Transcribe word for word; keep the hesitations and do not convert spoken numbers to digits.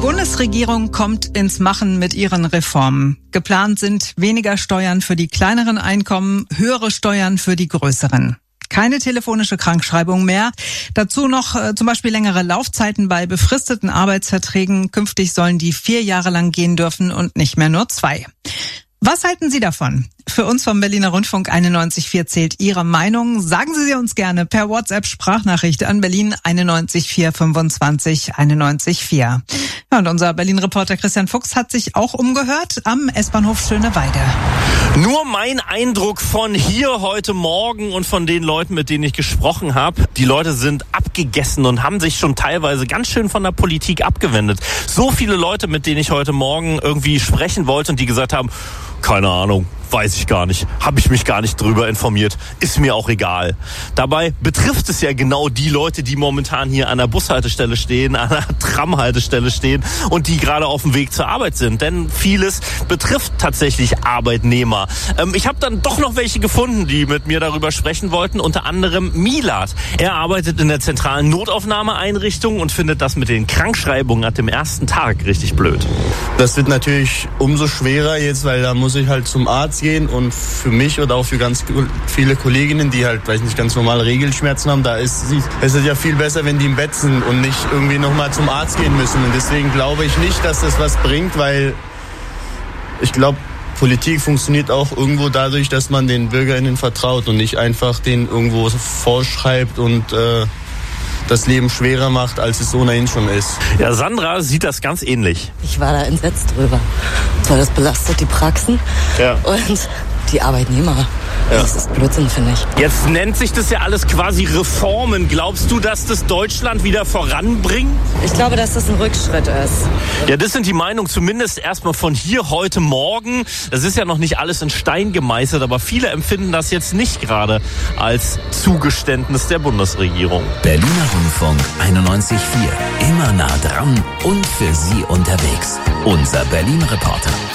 Bundesregierung kommt ins Machen mit ihren Reformen. Geplant sind weniger Steuern für die kleineren Einkommen, höhere Steuern für die größeren. Keine telefonische Krankschreibung mehr. Dazu noch äh, zum Beispiel längere Laufzeiten bei befristeten Arbeitsverträgen. Künftig sollen die vier Jahre lang gehen dürfen und nicht mehr nur zwei. Was halten Sie davon? Für uns vom Berliner Rundfunk einundneunzig Komma vier zählt Ihre Meinung. Sagen Sie sie uns gerne per WhatsApp-Sprachnachricht an Berlin einundneunzig vier fünfundzwanzig einundneunzig vier. Ja, und unser Berlin-Reporter Christian Fuchs hat sich auch umgehört am S-Bahnhof Schöneweide. Nur mein Eindruck von hier heute Morgen und von den Leuten, mit denen ich gesprochen habe. Die Leute sind abgegessen und haben sich schon teilweise ganz schön von der Politik abgewendet. So viele Leute, mit denen ich heute Morgen irgendwie sprechen wollte und die gesagt haben, keine Ahnung, weiß ich gar nicht, habe ich mich gar nicht drüber informiert, ist mir auch egal. Dabei betrifft es ja genau die Leute, die momentan hier an der Bushaltestelle stehen, an der Tramhaltestelle stehen und die gerade auf dem Weg zur Arbeit sind. Denn vieles betrifft tatsächlich Arbeitnehmer. Ähm, ich habe dann doch noch welche gefunden, die mit mir darüber sprechen wollten, unter anderem Milad. Er arbeitet in der zentralen Notaufnahmeeinrichtung und findet das mit den Krankschreibungen ab dem ersten Tag richtig blöd. Das wird natürlich umso schwerer jetzt, weil da muss ich halt zum Arzt gehen und für mich oder auch für ganz viele Kolleginnen, die halt, weiß nicht, ganz normale Regelschmerzen haben, da ist es ist ja viel besser, wenn die im Bett sind und nicht irgendwie nochmal zum Arzt gehen müssen. Und deswegen glaube ich nicht, dass das was bringt, weil ich glaube, Politik funktioniert auch irgendwo dadurch, dass man den BürgerInnen vertraut und nicht einfach denen irgendwo vorschreibt und äh, das Leben schwerer macht, als es ohnehin schon ist. Ja, Sandra sieht das ganz ähnlich. Ich war da entsetzt drüber. Weil das belastet die Praxen ja. und die Arbeitnehmer. Ja. Das ist Blödsinn, finde ich. Jetzt nennt sich das ja alles quasi Reformen. Glaubst du, dass das Deutschland wieder voranbringt? Ich glaube, dass das ein Rückschritt ist. Ja, das sind die Meinungen zumindest erstmal von hier heute Morgen. Das ist ja noch nicht alles in Stein gemeißelt, aber viele empfinden das jetzt nicht gerade als Zugeständnis der Bundesregierung. Berliner Rundfunk einundneunzig Komma vier. Immer nah dran und für Sie unterwegs. Unser Berlin-Reporter.